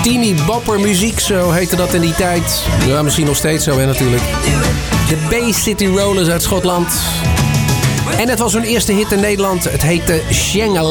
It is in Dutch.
teeny bopper muziek, zo heette dat in die tijd. Ja, misschien nog steeds zo, hè, natuurlijk. De Bay City Rollers uit Schotland. En het was hun eerste hit in Nederland. Het heette Shangri-La.